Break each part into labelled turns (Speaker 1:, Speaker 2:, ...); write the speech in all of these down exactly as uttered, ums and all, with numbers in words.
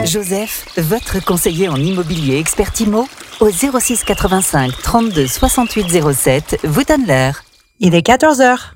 Speaker 1: Joseph, votre conseiller en immobilier expert Imo, au zéro six quatre-vingt-cinq trente-deux soixante-huit zéro sept, vous donne l'heure.
Speaker 2: Il est quatorze heures.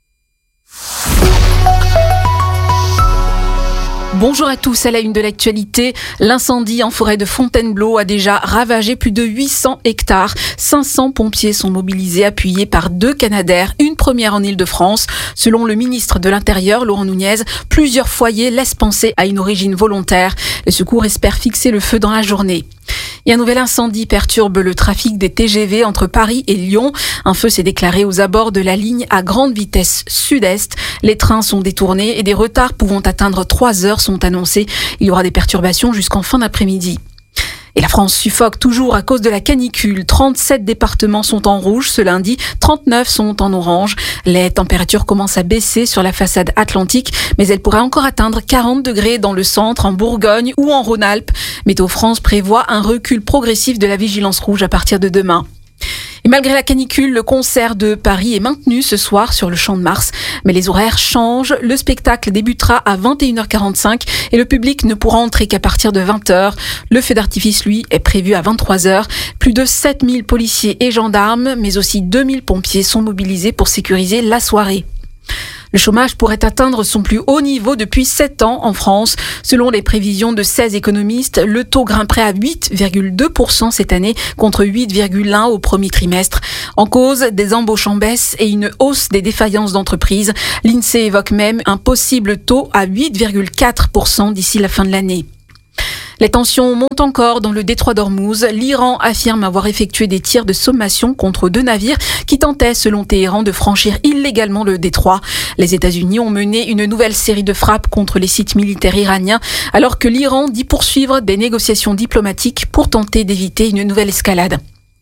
Speaker 3: Bonjour à tous, à la une de l'actualité. L'incendie en forêt de Fontainebleau a déjà ravagé plus de huit cents hectares. cinq cents pompiers sont mobilisés, appuyés par deux Canadair, une première en Île-de-France. Selon le ministre de l'Intérieur, Laurent Nunez, plusieurs foyers laissent penser à une origine volontaire. Les secours espèrent fixer le feu dans la journée. Et un nouvel incendie perturbe le trafic des T G V entre Paris et Lyon. Un feu s'est déclaré aux abords de la ligne à grande vitesse sud-est. Les trains sont détournés et des retards pouvant atteindre trois heures sont annoncés. Il y aura des perturbations jusqu'en fin d'après-midi. Et la France suffoque toujours à cause de la canicule. trente-sept départements sont en rouge ce lundi, trente-neuf sont en orange. Les températures commencent à baisser sur la façade atlantique, mais elles pourraient encore atteindre quarante degrés dans le centre, en Bourgogne ou en Rhône-Alpes. Météo France prévoit un recul progressif de la vigilance rouge à partir de demain. Et malgré la canicule, le concert de Paris est maintenu ce soir sur le Champ de Mars. Mais les horaires changent. Le spectacle débutera à vingt et une heures quarante-cinq et le public ne pourra entrer qu'à partir de vingt heures. Le feu d'artifice, lui, est prévu à vingt-trois heures. Plus de sept mille policiers et gendarmes, mais aussi deux mille pompiers sont mobilisés pour sécuriser la soirée. Le chômage pourrait atteindre son plus haut niveau depuis sept ans en France. Selon les prévisions de seize économistes, le taux grimperait à huit virgule deux pour cent cette année contre huit virgule un pour cent au premier trimestre. En cause, des embauches en baisse et une hausse des défaillances d'entreprises. L'INSEE évoque même un possible taux à huit virgule quatre pour cent d'ici la fin de l'année. Les tensions montent encore dans le détroit d'Ormuz. L'Iran affirme avoir effectué des tirs de sommation contre deux navires qui tentaient, selon Téhéran, de franchir illégalement le détroit. Les États-Unis ont mené une nouvelle série de frappes contre les sites militaires iraniens, alors que l'Iran dit poursuivre des négociations diplomatiques pour tenter d'éviter une nouvelle escalade.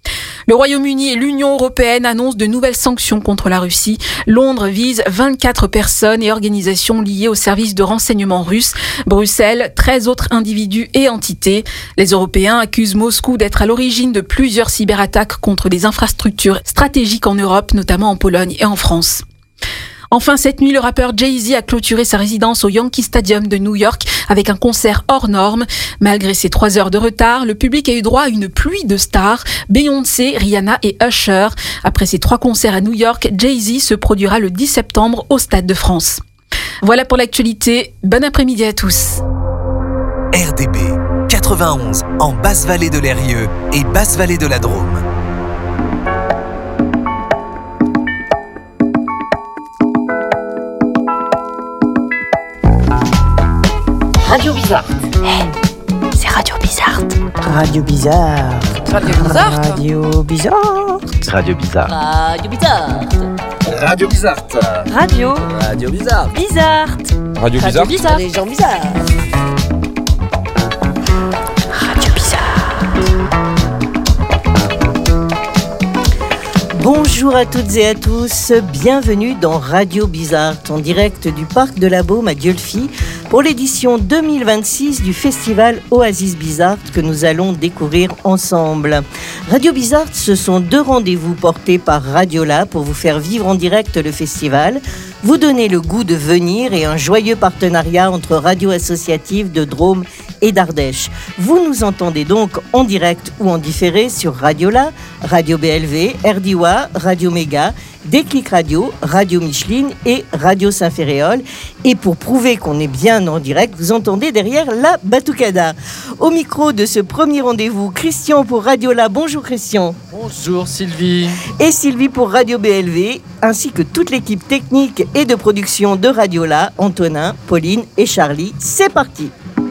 Speaker 3: Le Royaume-Uni et l'Union européenne annoncent de nouvelles sanctions contre la Russie. Londres vise vingt-quatre personnes et organisations liées au service de renseignement russe. Bruxelles, treize autres individus et entités. Les Européens accusent Moscou d'être à l'origine de plusieurs cyberattaques contre des infrastructures stratégiques en Europe, notamment en Pologne et en France. Enfin, cette nuit, le rappeur Jay-Z a clôturé sa résidence au Yankee Stadium de New York avec un concert hors norme. Malgré ses trois heures de retard, le public a eu droit à une pluie de stars, Beyoncé, Rihanna et Usher. Après ses trois concerts à New York, Jay-Z se produira le dix septembre au Stade de France. Voilà pour l'actualité. Bon après-midi à tous.
Speaker 4: R D B quatre-vingt-onze en Basse-Vallée de l'Eyrieux et Basse-Vallée de la Drôme.
Speaker 5: Radio Bizarre.
Speaker 2: Hey, c'est Radio Bizarre.
Speaker 6: Radio Bizarre.
Speaker 5: Radio Bizarre.
Speaker 6: Radio Bizarre.
Speaker 7: Radio Bizarre.
Speaker 5: Radio Bizarre.
Speaker 8: Radio Bizarre.
Speaker 5: Radio.
Speaker 8: Radio Bizarre.
Speaker 5: Bizarre.
Speaker 8: Radio Bizarre.
Speaker 5: Bizarre.
Speaker 6: Les gens bizarres.
Speaker 2: Radio Bizarre.
Speaker 6: Bonjour à toutes et à tous, bienvenue dans Radio Bizarre, en direct du Parc de la Baume à Dieulefit pour l'édition deux mille vingt-six du festival Oasis Bizarre que nous allons découvrir ensemble. Radio Bizarre, ce sont deux rendez-vous portés par Radiola pour vous faire vivre en direct le festival, vous donner le goût de venir et un joyeux partenariat entre radios associatives de Drôme et d'Ardèche. Vous nous entendez donc en direct ou en différé sur Radiola, Radio B L V, R D W A, Radio Méga, Déclic Radio, Radio Micheline et Radio Saint-Féréol. Et pour prouver qu'on est bien en direct, vous entendez derrière la Batucada. Au micro de ce premier rendez-vous, Christian pour Radiola. Bonjour Christian.
Speaker 9: Bonjour Sylvie.
Speaker 6: Et Sylvie pour Radio B L V, ainsi que toute l'équipe technique et de production de Radiola, Antonin, Pauline et Charlie. C'est parti.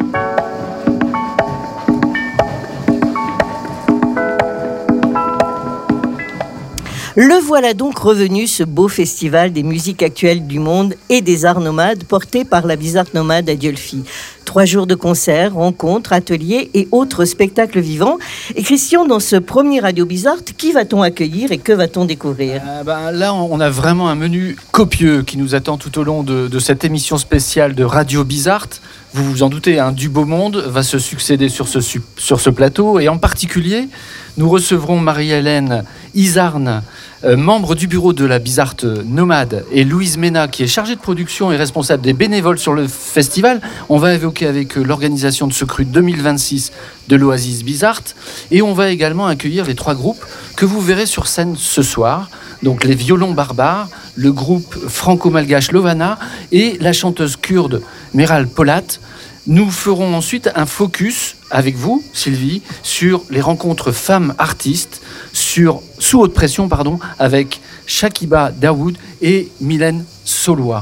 Speaker 6: Le voilà donc revenu, ce beau festival des musiques actuelles du monde et des arts nomades porté par la Bizarre Nomade à Dieulefit. Trois jours de concerts, rencontres, ateliers et autres spectacles vivants. Et Christian, dans ce premier Radio Bizarre, qui va-t-on accueillir et que va-t-on découvrir ?
Speaker 9: euh, ben, Là, on a vraiment un menu copieux qui nous attend tout au long de, de cette émission spéciale de Radio Bizarre. Vous vous en doutez, hein, du beau monde va se succéder sur ce, sur ce plateau et en particulier Nous recevrons Marie-Hélène Izarn, euh, membre du bureau de la Bizart Nomade, et Louise Ménat, qui est chargée de production et responsable des bénévoles sur le festival. On va évoquer avec eux l'organisation de ce cru deux mille vingt-six de l'Oasis Bizart. Et on va également accueillir les trois groupes que vous verrez sur scène ce soir. Donc les Violons Barbares, le groupe franco-malgache Lovana et la chanteuse kurde Meral Polat. Nous ferons ensuite un focus avec vous, Sylvie, sur les rencontres femmes-artistes sur, sous haute pression pardon, avec Shakiba Daoud et Mylène Solois.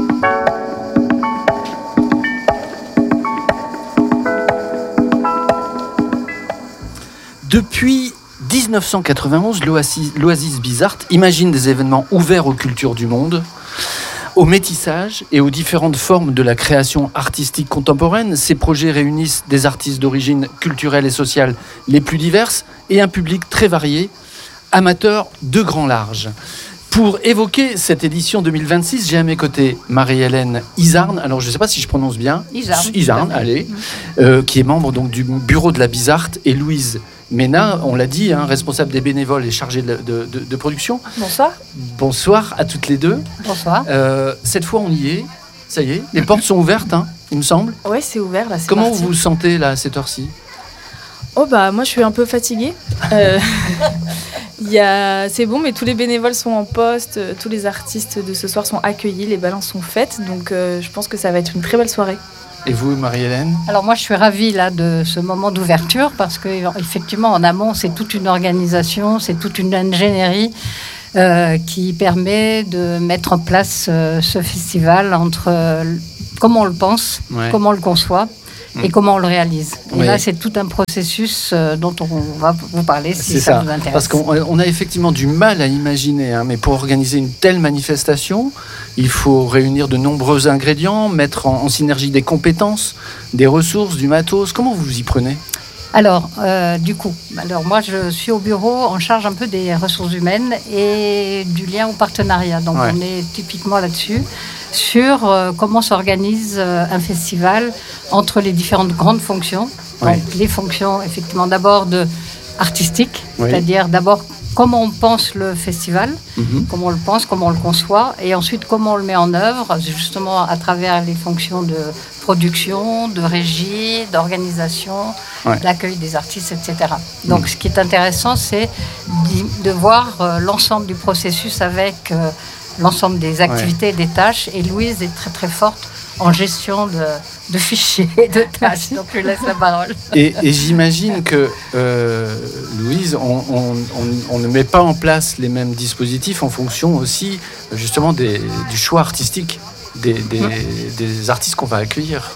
Speaker 9: Depuis dix-neuf cent quatre-vingt-onze, l'Oasis, l'Oasis Bizart imagine des événements ouverts aux cultures du monde, au métissage et aux différentes formes de la création artistique contemporaine. Ces projets réunissent des artistes d'origine culturelle et sociale les plus diverses et un public très varié, amateurs de grand large. Pour évoquer cette édition deux mille vingt-six, j'ai à mes côtés Marie-Hélène Izarn, alors je ne sais pas si je prononce bien,
Speaker 7: Izarn,
Speaker 9: Izarn allez, euh, qui est membre donc, du bureau de la Bizart, et Louise Ménat, on l'a dit, hein, responsable des bénévoles et chargée de, de, de, de production.
Speaker 7: Bonsoir.
Speaker 9: Bonsoir à toutes les deux.
Speaker 7: Bonsoir.
Speaker 9: Euh, cette fois, on y est. Ça y est, les portes sont ouvertes, hein, il me semble.
Speaker 10: Oui, c'est ouvert, là, c'est
Speaker 9: Comment
Speaker 10: parti.
Speaker 9: vous vous sentez, là, à cette heure-ci ?
Speaker 10: Oh, bah, moi, je suis un peu fatiguée. Euh, y a... C'est bon, mais tous les bénévoles sont en poste, tous les artistes de ce soir sont accueillis, les balances sont faites, donc euh, je pense que ça va être une très belle soirée.
Speaker 9: Et vous, Marie-Hélène ?
Speaker 7: Alors moi, je suis ravie là, de ce moment d'ouverture parce qu'effectivement, en amont, c'est toute une organisation, c'est toute une ingénierie euh, qui permet de mettre en place euh, ce festival entre euh, comment on le pense,
Speaker 9: ouais.
Speaker 7: comment on le conçoit et comment on le réalise. Et
Speaker 9: oui.
Speaker 7: là, c'est tout un processus euh, dont on va vous parler si
Speaker 9: c'est
Speaker 7: ça,
Speaker 9: ça
Speaker 7: vous intéresse.
Speaker 9: Parce qu'on on a effectivement du mal à imaginer, hein, mais pour organiser une telle manifestation, il faut réunir de nombreux ingrédients, mettre en, en synergie des compétences, des ressources, du matos. Comment vous vous y prenez ?
Speaker 7: Alors, euh, du coup, alors moi, je suis au bureau en charge un peu des ressources humaines et du lien au partenariat. Donc,
Speaker 9: ouais.
Speaker 7: on est typiquement là-dessus, sur euh, comment s'organise euh, un festival entre les différentes grandes fonctions.
Speaker 9: Ouais.
Speaker 7: Donc, les fonctions, effectivement, d'abord de artistiques,
Speaker 9: oui.
Speaker 7: c'est-à-dire d'abord comment on pense le festival,
Speaker 9: mm-hmm.
Speaker 7: comment on le pense, comment on le conçoit, et ensuite comment on le met en œuvre, justement à travers les fonctions de production, de régie, d'organisation,
Speaker 9: ouais.
Speaker 7: d'accueil des artistes, et cetera. Donc mmh. ce qui est intéressant, c'est de voir euh, l'ensemble du processus avec euh, l'ensemble des activités ouais. et des tâches. Et Louise est très très forte en gestion de, de fichiers, de tâches. Donc je lui laisse la parole.
Speaker 9: Et, et j'imagine que, euh, Louise, on, on, on, on ne met pas en place les mêmes dispositifs en fonction aussi, justement, des, du choix artistique des, des, mmh. des artistes qu'on va accueillir.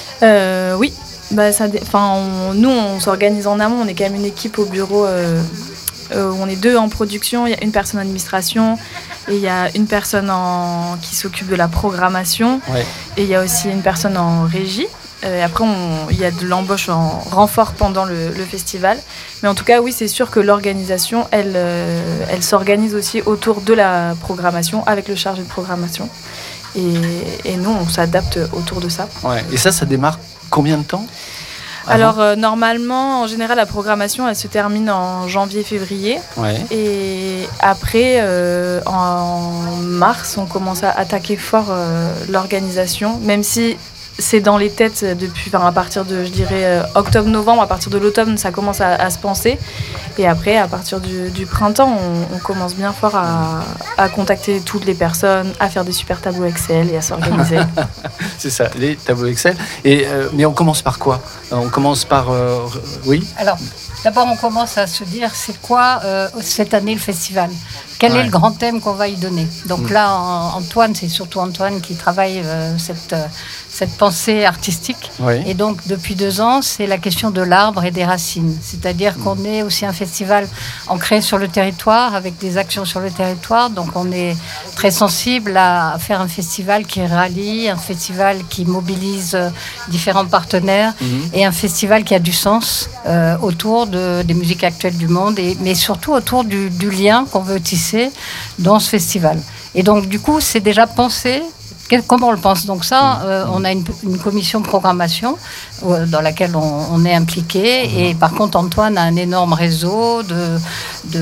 Speaker 10: Euh, oui. Bah, ça, on, nous, on s'organise en amont. On est quand même une équipe au bureau. Euh, euh, on est deux en production. Il y a une personne en administration. Et il y a une personne en... qui s'occupe de la programmation. Ouais. Et il y a aussi une personne en régie. Et après, on... il y a de l'embauche en renfort pendant le, le festival. Mais en tout cas, oui, c'est sûr que l'organisation, elle, euh, elle s'organise aussi autour de la programmation, avec le chargé de programmation. Et, et nous, on s'adapte autour de ça.
Speaker 9: Ouais. Et ça, ça démarre combien de temps ?
Speaker 10: Alors, euh, normalement, en général, la programmation, elle se termine en janvier-février.
Speaker 9: Ouais. Et
Speaker 10: après, euh, en mars, on commence à attaquer fort euh, l'organisation, même si c'est dans les têtes depuis, enfin, à partir de, je dirais, euh, octobre-novembre, à partir de l'automne, ça commence à, à se penser. Et après, à partir du, du printemps, on, on commence bien fort à, à contacter toutes les personnes, à faire des super tableaux Excel et à s'organiser.
Speaker 9: C'est ça, les tableaux Excel. Et, euh, mais on commence par quoi ? On commence par... Euh, oui ?
Speaker 7: Alors, d'abord, on commence à se dire, c'est quoi euh, cette année le festival ? Quel ouais. est le grand thème qu'on va y donner ? Donc mmh. là, Antoine, c'est surtout Antoine qui travaille euh, cette... Euh, cette pensée artistique. Oui. Et donc, depuis deux ans, c'est la question de l'arbre et des racines. C'est-à-dire mmh. qu'on est aussi un festival ancré sur le territoire, avec des actions sur le territoire. Donc, on est très sensible à faire un festival qui rallie, un festival qui mobilise différents partenaires mmh. et un festival qui a du sens euh, autour de, des musiques actuelles du monde, et, mais surtout autour du, du lien qu'on veut tisser dans ce festival. Et donc, du coup, c'est déjà pensé Comment on le pense? Donc ça, euh, on a une, une commission programmation euh, dans laquelle on, on est impliqué. Et par contre, Antoine a un énorme réseau de, de, de,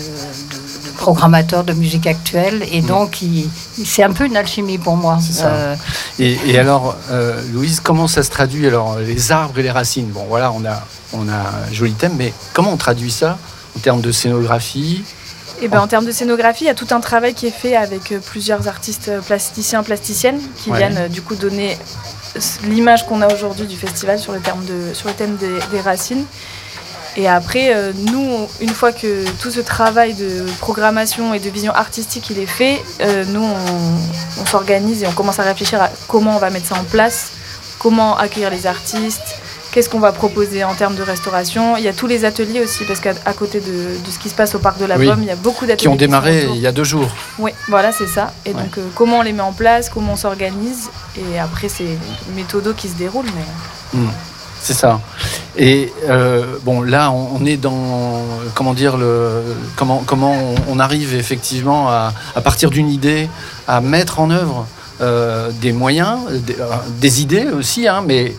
Speaker 7: de, de programmateurs de musique actuelle. Et donc, il, c'est un peu une alchimie pour moi.
Speaker 9: C'est ça. Euh, et, et alors, euh, Louise, comment ça se traduit? Alors, les arbres et les racines. Bon, voilà, on a, on a un joli thème, mais comment on traduit ça en termes de scénographie?
Speaker 10: Et ben, en termes de scénographie, il y a tout un travail qui est fait avec plusieurs artistes plasticiens, plasticiennes qui ouais. viennent du coup donner l'image qu'on a aujourd'hui du festival sur le, terme de, sur le thème des, des racines. Et après, euh, nous, une fois que tout ce travail de programmation et de vision artistique il est fait, euh, nous, on, on s'organise et on commence à réfléchir à comment on va mettre ça en place, comment accueillir les artistes, qu'est-ce qu'on va proposer en termes de restauration. Il y a tous les ateliers aussi, parce qu'à à côté de, de ce qui se passe au Parc de la Pomme, oui. il y a beaucoup d'ateliers.
Speaker 9: Qui ont démarré qui il y a deux jours.
Speaker 10: Oui, voilà, c'est ça. Et ouais. donc, euh, comment on les met en place, comment on s'organise. Et après, c'est une méthode qui se déroule. Mais...
Speaker 9: Mmh, c'est ça. Et euh, bon, là, on, on est dans, comment dire, le, comment, comment on, on arrive effectivement à, à partir d'une idée, à mettre en œuvre euh, des moyens, des, des idées aussi, hein, mais...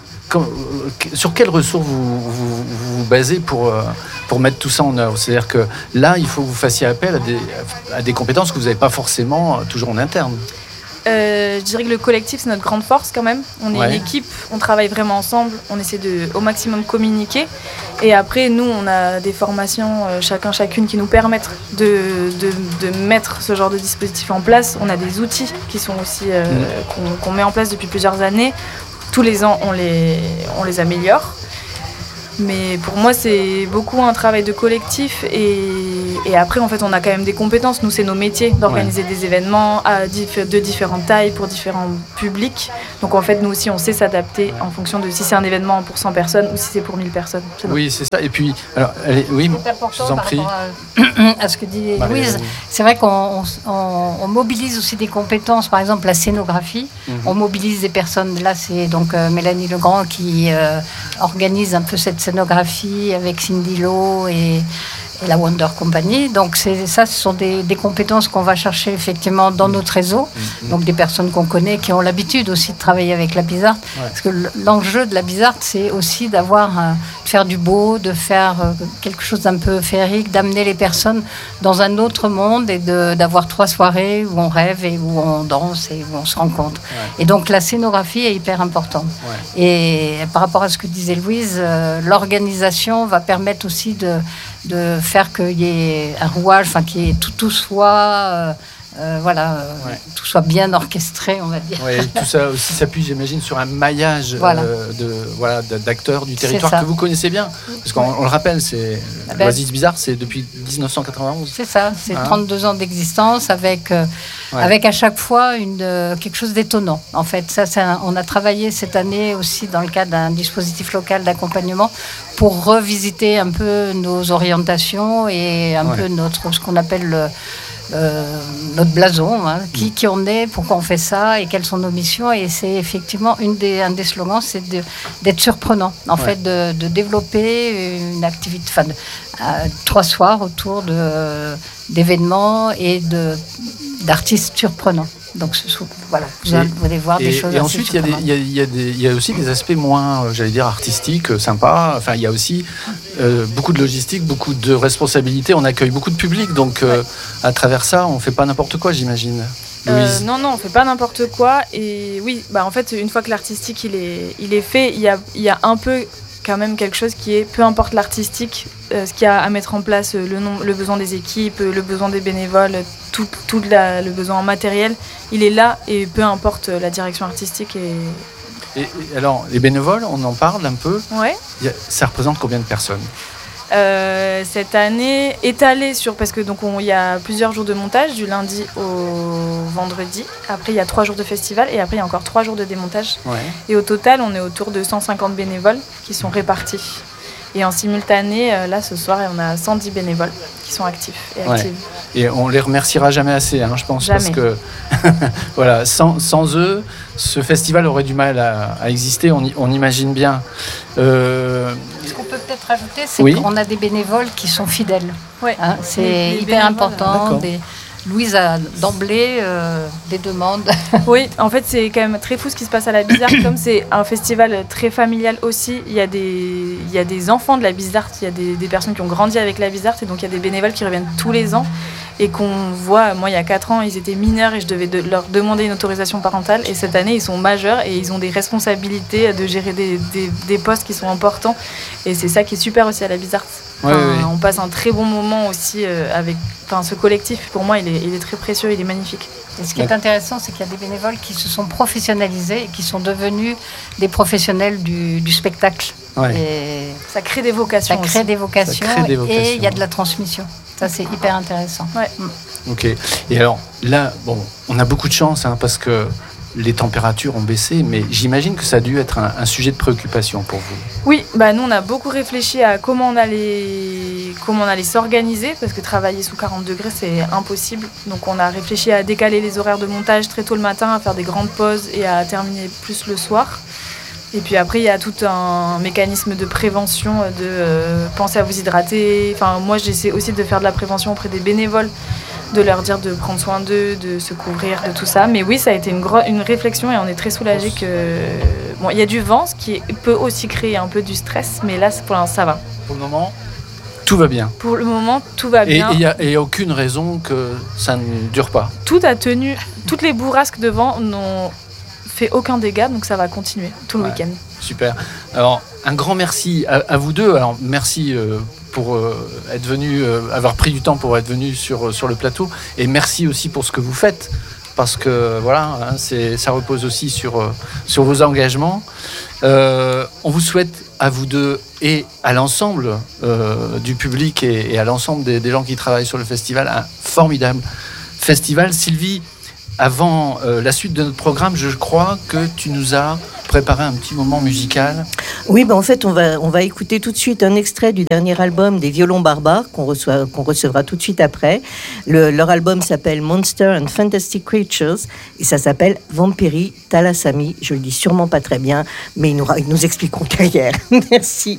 Speaker 9: Sur quelles ressources vous vous, vous basez pour, pour mettre tout ça en œuvre? C'est-à-dire que là, il faut que vous fassiez appel à des, à des compétences que vous n'avez pas forcément toujours en interne.
Speaker 10: Euh, je dirais que le collectif, c'est notre grande force quand même. On est ouais. une équipe, on travaille vraiment ensemble, on essaie de au maximum communiquer. Et après, nous, on a des formations, euh, chacun, chacune, qui nous permettent de, de, de mettre ce genre de dispositif en place. On a des outils qui sont aussi euh, mmh. qu'on, qu'on met en place depuis plusieurs années. Tous les ans, on les, on les améliore. Mais pour moi, c'est beaucoup un travail de collectif. Et, et après, en fait, on a quand même des compétences. Nous, c'est nos métiers d'organiser ouais. des événements à diff- de différentes tailles pour différents publics. Donc, en fait, nous aussi, on sait s'adapter en fonction de si c'est un événement pour cent personnes ou si c'est pour mille personnes. C'est
Speaker 9: oui, c'est ça. Et puis, alors, allez, oui,
Speaker 7: c'est important,
Speaker 9: je vous en prie.
Speaker 7: À, à ce que dit bah, Louise, oui. c'est vrai qu'on on, on mobilise aussi des compétences. Par exemple, la scénographie. Mm-hmm. On mobilise des personnes. Là, c'est donc euh, Mélanie Legrand qui euh, organise un peu cette scénographie avec Cindy Lowe et, et la Wonder Company. Donc c'est, ça, ce sont des, des compétences qu'on va chercher effectivement dans notre réseau. Mm-hmm. Donc des personnes qu'on connaît, qui ont l'habitude aussi de travailler avec la Bizart. Ouais. Parce que l'enjeu de la Bizart, c'est aussi d'avoir, euh, de faire du beau, de faire euh, quelque chose d'un peu féerique, d'amener les personnes dans un autre monde et de, d'avoir trois soirées où on rêve et où on danse et où on se rencontre. Ouais. Et donc la scénographie est hyper importante. Ouais. Et par rapport à ce que disait Louise, euh, l'organisation va permettre aussi de, de faire qu'il y ait un rouage, enfin qu'il y ait tout, tout soit... Euh, Euh, voilà, euh, ouais. tout soit bien orchestré, on va dire.
Speaker 9: Ouais, tout ça aussi s'appuie, j'imagine, sur un maillage voilà. Euh, de, voilà, d'acteurs du territoire que vous connaissez bien. Parce qu'on on le rappelle, c'est, ah ben, l'Oasis Bizarre, c'est depuis dix-neuf cent quatre-vingt-onze.
Speaker 7: C'est ça, c'est hein trente-deux ans d'existence avec, euh, ouais. avec à chaque fois une, euh, quelque chose d'étonnant. En fait, ça, c'est un, on a travaillé cette année aussi dans le cadre d'un dispositif local d'accompagnement pour revisiter un peu nos orientations et un ouais. peu notre, ce qu'on appelle le, Euh, notre blason, hein, qui, qui on est, pourquoi on fait ça et quelles sont nos missions. Et c'est effectivement une des, un des slogans, c'est de, d'être surprenant, en ouais. fait, de, de développer une activité, enfin, de, euh, trois soirs autour de, d'événements et de, d'artistes surprenants. Donc voilà, vous allez voir
Speaker 9: et,
Speaker 7: des choses.
Speaker 9: Et ensuite, il y, y, y, y a aussi des aspects moins, euh, j'allais dire, artistiques, euh, sympas. Enfin, il y a aussi euh, beaucoup de logistique, beaucoup de responsabilités. On accueille beaucoup de public, donc euh, ouais. à travers ça, on fait pas n'importe quoi, j'imagine.
Speaker 10: Euh, non, non, on fait pas n'importe quoi. Et oui, bah en fait, une fois que l'artistique il est, il est fait, il y a, il y a un peu quand même quelque chose qui est, peu importe l'artistique, euh, ce qu'il y a à mettre en place, euh, le, nom, le besoin des équipes, euh, le besoin des bénévoles, tout, tout la, le besoin en matériel, il est là et peu importe euh, la direction artistique. Et...
Speaker 9: Et, et alors, les bénévoles, on en parle un peu.
Speaker 10: Ouais.
Speaker 9: Il y a, ça représente combien de personnes ?
Speaker 10: Euh, cette année, étalée sur, parce que donc il y a plusieurs jours de montage, du lundi au vendredi. Après, il y a trois jours de festival et après, il y a encore trois jours de démontage. Ouais. Et au total, on est autour de cent cinquante bénévoles qui sont répartis. Et en simultané, là, ce soir, on a cent dix bénévoles qui sont actifs et actives.
Speaker 9: Ouais. Et on les remerciera jamais assez, hein, je pense,
Speaker 10: jamais.
Speaker 9: Parce que voilà, sans, sans eux, ce festival aurait du mal à, à exister, on, on imagine bien. Euh...
Speaker 7: Ce qu'on peut peut-être rajouter, c'est
Speaker 9: oui.
Speaker 7: qu'on a des bénévoles qui sont fidèles.
Speaker 10: Ouais.
Speaker 7: Hein, c'est les, les hyper important. Des, Louise a d'emblée euh, des demandes.
Speaker 10: Oui, en fait, c'est quand même très fou ce qui se passe à la Bizarre. Comme c'est un festival très familial aussi, il y a des, il y a des enfants de la Bizarre, il y a des, des personnes qui ont grandi avec la Bizarre, et donc il y a des bénévoles qui reviennent tous les ans et qu'on voit. Moi, il y a quatre ans, ils étaient mineurs et je devais de, leur demander une autorisation parentale. Et cette année, ils sont majeurs et ils ont des responsabilités de gérer des, des, des postes qui sont importants. Et c'est ça qui est super aussi à la Bizarre.
Speaker 9: Ouais,
Speaker 10: enfin,
Speaker 9: ouais, ouais.
Speaker 10: On passe un très bon moment aussi euh, avec enfin, ce collectif. Pour moi, il est, il est très précieux, il est magnifique.
Speaker 7: Et ce qui est intéressant, c'est qu'il y a des bénévoles qui se sont professionnalisés et qui sont devenus des professionnels du, du spectacle.
Speaker 9: Ouais.
Speaker 7: Et
Speaker 10: ça crée des vocations.
Speaker 7: Ça crée
Speaker 10: aussi.
Speaker 7: des vocations,
Speaker 9: Ça crée des vocations.
Speaker 7: Et il y a de la transmission. Ça, c'est hyper intéressant.
Speaker 10: Ouais.
Speaker 7: Mm.
Speaker 9: Ok. Et alors là, bon, on a beaucoup de chance hein, parce que les températures ont baissé, mais j'imagine que ça a dû être un, un sujet de préoccupation pour vous.
Speaker 10: Oui, bah nous on a beaucoup réfléchi à comment on allait, comment on allait s'organiser parce que travailler sous quarante degrés c'est impossible. Donc on a réfléchi à décaler les horaires de montage très tôt le matin, à faire des grandes pauses et à terminer plus le soir. Et puis après il y a tout un mécanisme de prévention, de euh, penser à vous hydrater. Enfin moi j'essaie aussi de faire de la prévention auprès des bénévoles, de leur dire de prendre soin d'eux, de se couvrir, de tout ça. Mais oui, ça a été une, gro- une réflexion et on est très soulagés que... Bon, il y a du vent, ce qui peut aussi créer un peu du stress, mais là, pour l'instant, ça va.
Speaker 9: Pour le moment, tout va bien.
Speaker 10: Pour le moment, tout va
Speaker 9: Et
Speaker 10: bien.
Speaker 9: il n'y a, et a aucune raison que ça ne dure pas.
Speaker 10: Tout a tenu. Toutes les bourrasques de vent n'ont fait aucun dégât, donc ça va continuer tout le
Speaker 9: Ouais.
Speaker 10: week-end.
Speaker 9: Super. Alors, un grand merci à, à vous deux. Alors, merci euh, pour euh, être venu, euh, avoir pris du temps pour être venu sur, sur le plateau. Et merci aussi pour ce que vous faites. Parce que, voilà, hein, c'est, ça repose aussi sur, euh, sur vos engagements. Euh, on vous souhaite à vous deux et à l'ensemble euh, du public et, et à l'ensemble des, des gens qui travaillent sur le festival un formidable festival. Sylvie, avant euh, la suite de notre programme, je crois que tu nous as préparé un petit moment musical.
Speaker 6: Oui, ben en fait, on va, on va écouter tout de suite un extrait du dernier album des Violons Barbares qu'on, reçoit, qu'on recevra tout de suite après. Le, leur album s'appelle Monster and Fantastic Creatures et ça s'appelle Vampiri Thalassamie. Je le dis sûrement pas très bien, mais ils nous, ils nous expliqueront derrière. Merci.